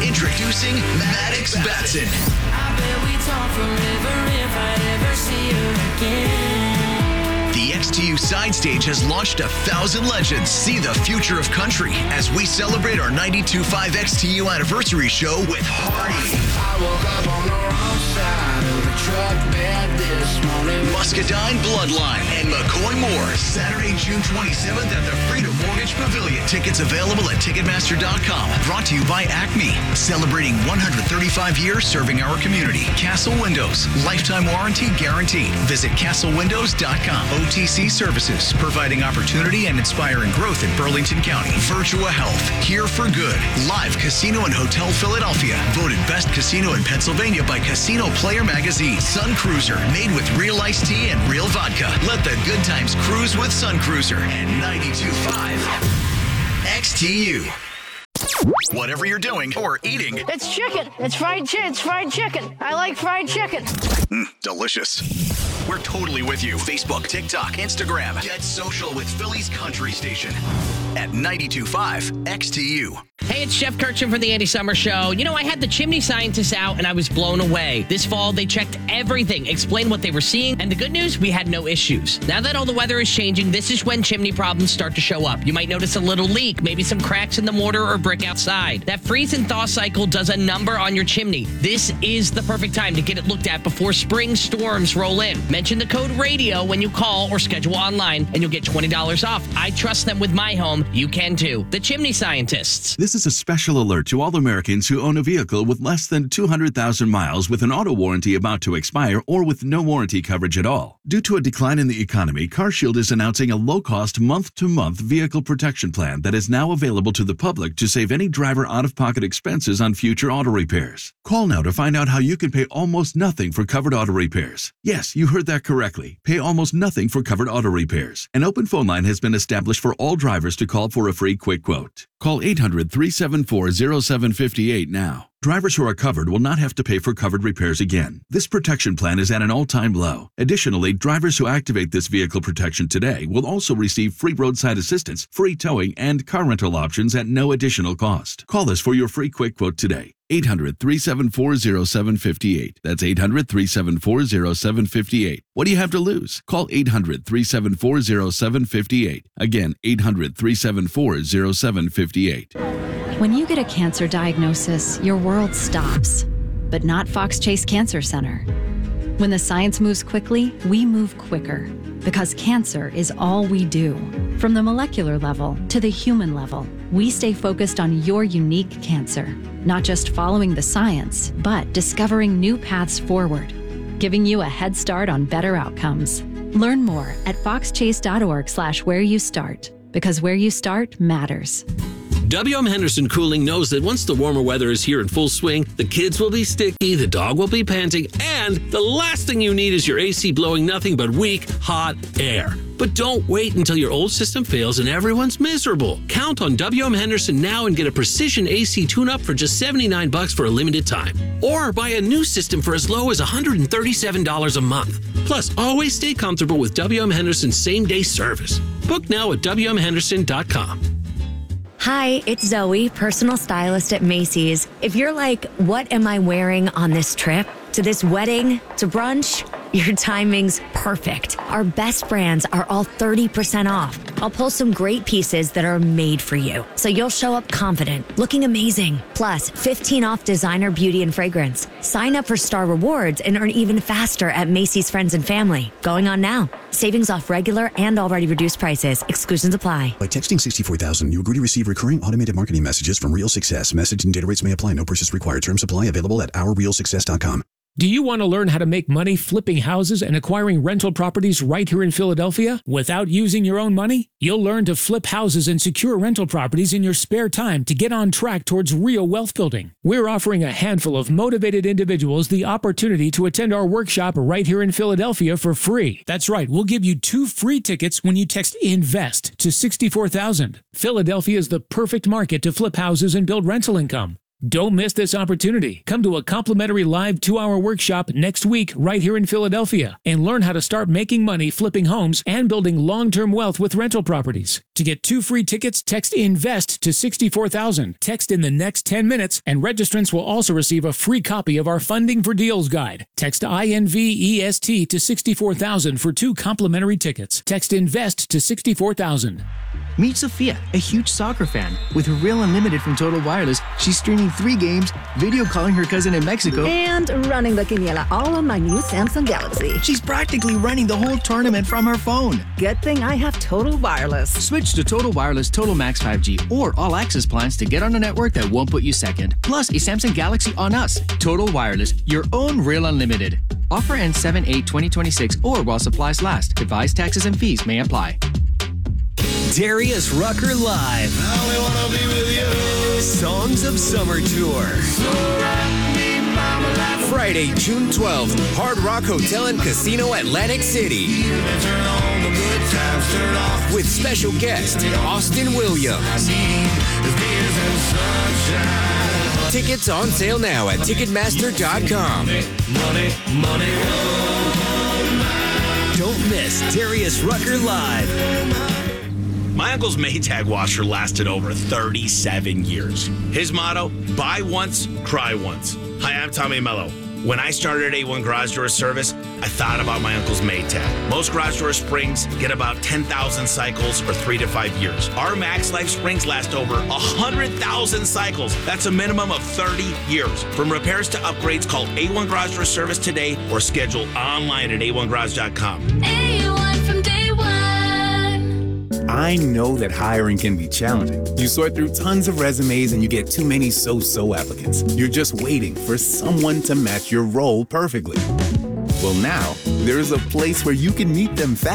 Introducing Maddox Batson. I bet we talk forever if I ever see her again. The XTU Side Stage has launched 1,000 legends. See the future of country as we celebrate our 92.5 XTU anniversary show with Hardy. I woke up on the wrong side of the truck bed this morning. Muscadine Bloodline and McCoy Moore. Saturday, June 27th at the Freedom Mortgage Pavilion. Tickets available at Ticketmaster.com. Brought to you by Acme. Celebrating 135 years serving our community. Castle Windows. Lifetime warranty guaranteed. Visit castlewindows.com. OTC Services. Providing opportunity and inspiring growth in Burlington County. Virtua Health. Here for Good. Live Casino and Hotel Philadelphia. Voted best casino in Pennsylvania by Casino Player Magazine. Sun Cruiser. Made with real iced tea and real vodka. Let the good times cruise with Sun Cruiser. And 92.5 XTU. Whatever you're doing or eating. It's chicken. It's fried chicken. It's fried chicken. I like fried chicken. Delicious. We're totally with you. Facebook, TikTok, Instagram. Get social with Philly's Country Station at 92.5 XTU. Hey, it's Jeff Kirchner from the Andy Summer Show. You know, I had the chimney scientists out and I was blown away. This fall, they checked everything, explained what they were seeing, and the good news, we had no issues. Now that all the weather is changing, this is when chimney problems start to show up. You might notice a little leak, maybe some cracks in the mortar or brick outside. That freeze and thaw cycle does a number on your chimney. This is the perfect time to get it looked at before spring storms roll in. Mention the code RADIO when you call or schedule online, and you'll get $20 off. I trust them with my home. You can too. The Chimney Scientists. This is a special alert to all Americans who own a vehicle with less than 200,000 miles with an auto warranty about to expire or with no warranty coverage at all. Due to a decline in the economy, CarShield is announcing a low-cost month-to-month vehicle protection plan that is now available to the public to save any driver out-of-pocket expenses on future auto repairs. Call now to find out how you can pay almost nothing for covered auto repairs. Yes, you heard that correctly. Pay almost nothing for covered auto repairs. An open phone line has been established for all drivers to call for a free quick quote. Call 800-374-0758 now. Drivers who are covered will not have to pay for covered repairs again. This protection plan is at an all-time low. Additionally, drivers who activate this vehicle protection today will also receive free roadside assistance, free towing, and car rental options at no additional cost. Call us for your free quick quote today. 800-374-0758. That's 800-374-0758. What do you have to lose? Call 800-374-0758. Again, 800-374-0758. When you get a cancer diagnosis, your world stops. But not Fox Chase Cancer Center. When the science moves quickly, we move quicker. Because cancer is all we do. From the molecular level to the human level, we stay focused on your unique cancer. Not just following the science, but discovering new paths forward, giving you a head start on better outcomes. Learn more at foxchase.org/where you start, because where you start matters. WM Henderson Cooling knows that once the warmer weather is here in full swing, the kids will be sticky, the dog will be panting, and the last thing you need is your AC blowing nothing but weak, hot air. But don't wait until your old system fails and everyone's miserable. Count on WM Henderson now and get a precision AC tune-up for just $79 for a limited time. Or buy a new system for as low as $137 a month. Plus, always stay comfortable with WM Henderson's same-day service. Book now at WMHenderson.com. Hi, it's Zoe, personal stylist at Macy's. If you're like, what am I wearing on this trip? To this wedding? To brunch? Your timing's perfect. Our best brands are all 30% off. I'll pull some great pieces that are made for you, so you'll show up confident, looking amazing. Plus, 15 off designer beauty and fragrance. Sign up for Star Rewards and earn even faster at Macy's Friends and Family. Going on now. Savings off regular and already reduced prices. Exclusions apply. By texting 64000, you agree to receive recurring automated marketing messages from Real Success. Message and data rates may apply. No purchase required. Terms apply. Available at ourrealsuccess.com. Do you want to learn how to make money flipping houses and acquiring rental properties right here in Philadelphia without using your own money? You'll learn to flip houses and secure rental properties in your spare time to get on track towards real wealth building. We're offering a handful of motivated individuals the opportunity to attend our workshop right here in Philadelphia for free. That's right, we'll give you 2 free tickets when you text INVEST to 64,000. Philadelphia is the perfect market to flip houses and build rental income. Don't miss this opportunity. Come to a complimentary live 2-hour workshop next week right here in Philadelphia and learn how to start making money flipping homes and building long-term wealth with rental properties. To get 2 free tickets, text INVEST to 64,000. Text in the next 10 minutes, and registrants will also receive a free copy of our Funding for Deals guide. Text INVEST to 64,000 for 2 complimentary tickets. Text INVEST to 64,000. Meet Sophia, a huge soccer fan. With her Real Unlimited from Total Wireless, she's streaming 3 games, video calling her cousin in Mexico, and running the quiniela all on my new Samsung Galaxy. She's practically running the whole tournament from her phone. Good thing I have Total Wireless. Switch to Total Wireless Total Max 5G or All Access plans to get on a network that won't put you second. Plus, a Samsung Galaxy on us. Total Wireless, your own Real Unlimited. Offer ends 7/8/2026 or while supplies last. Device taxes and fees may apply. Darius Rucker Live. I only wanna be with you. Songs of Summer Tour. Friday, June 12th, Hard Rock Hotel and Casino, Atlantic City. With special guest, Austin Williams. Tickets on sale now at Ticketmaster.com. Don't miss Darius Rucker Live. My uncle's Maytag washer lasted over 37 years. His motto, buy once, cry once. Hi, I'm Tommy Mello. When I started A1 Garage Door Service, I thought about my uncle's Maytag. Most garage door springs get about 10,000 cycles or 3 to 5 years. Our Max Life springs last over 100,000 cycles. That's a minimum of 30 years. From repairs to upgrades, call A1 Garage Door Service today or schedule online at a1garage.com. A1 from day one. I know that hiring can be challenging. You sort through tons of resumes and you get too many so-so applicants. You're just waiting for someone to match your role perfectly. Well, now, there's a place where you can meet them fast.